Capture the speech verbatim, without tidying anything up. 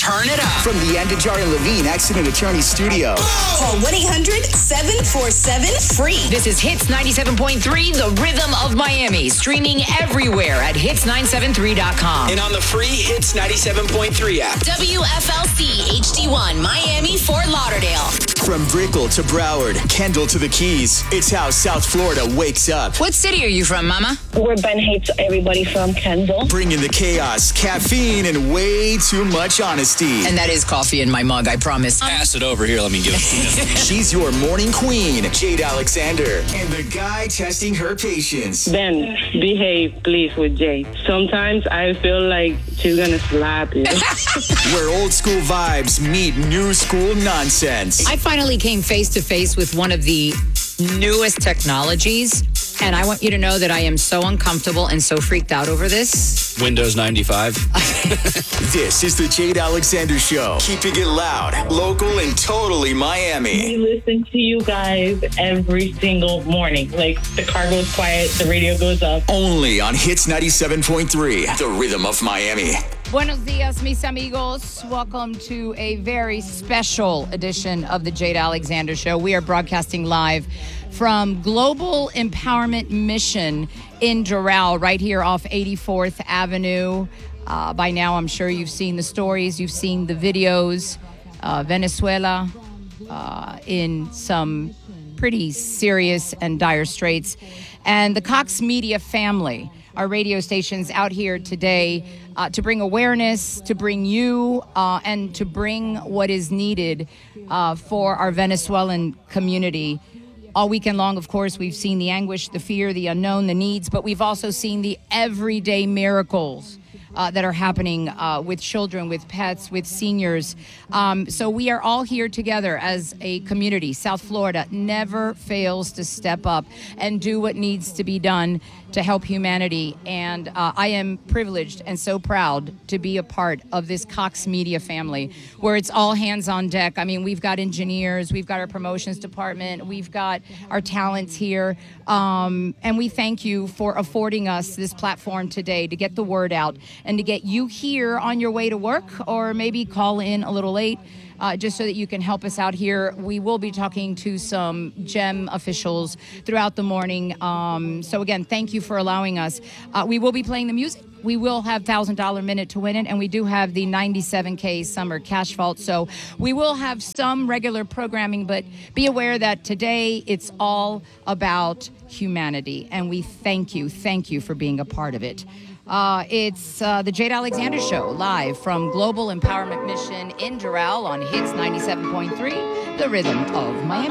Turn it up. From the Andajar and Levine Accident Attorney Studio. Call one eight hundred seven four seven free. This is Hits ninety-seven point three, the rhythm of Miami. Streaming everywhere at hits nine seven three dot com. And on the free Hits ninety-seven point three app. W F L C H D one, Miami, Fort Lauderdale. From Brickell to Broward, Kendall to the Keys, it's how South Florida wakes up. What city are you from, Mama? Where Ben hates everybody from Kendall. Bringing the chaos, caffeine, and way too much honesty. And that is coffee in my mug, I promise. Pass it over here. Let me give it to you. She's your morning queen, Jade Alexander. And the guy testing her patience. Ben, behave, please, with Jay. Sometimes I feel like she's gonna slap you. Where old school vibes meet new school nonsense. I finally came face to face with one of the newest technologies, and I want you to know that I am so uncomfortable and so freaked out over this. Windows ninety-five. This is the Jade Alexander Show. Keeping it loud, local, and totally Miami. We listen to you guys every single morning. Like, the car goes quiet, the radio goes up. Only on Hits ninety-seven point three, the rhythm of Miami. Buenos dias, mis amigos. Welcome to a very special edition of the Jade Alexander Show. We are broadcasting live from Global Empowerment Mission in Doral, right here off eighty-fourth Avenue. Uh, by now, I'm sure you've seen the stories, you've seen the videos. Uh, Venezuela uh, in some pretty serious and dire straits. And the Cox Media family, our radio stations out here today uh, to bring awareness, to bring you, uh, and to bring what is needed uh, for our Venezuelan community. All weekend long, of course, we've seen the anguish, the fear, the unknown, the needs, but we've also seen the everyday miracles Uh, that are happening uh, with children, with pets, with seniors. Um, so we are all here together as a community. South Florida never fails to step up and do what needs to be done to help humanity. And uh, I am privileged and so proud to be a part of this Cox Media family, where it's all hands on deck. I mean, we've got engineers, we've got our promotions department, we've got our talents here. Um, and we thank you for affording us this platform today to get the word out and to get you here on your way to work, or maybe call in a little late, uh, just so that you can help us out here. We will be talking to some GEM officials throughout the morning. Um, so again, thank you for allowing us. Uh, we will be playing the music. We will have one thousand dollars minute to win it, and we do have the ninety-seven K summer cash vault. So we will have some regular programming, but be aware that today it's all about humanity, and we thank you, thank you for being a part of it. Uh, it's uh, the Jade Alexander Show, live from Global Empowerment Mission in Doral on Hits ninety-seven point three, the rhythm of Miami.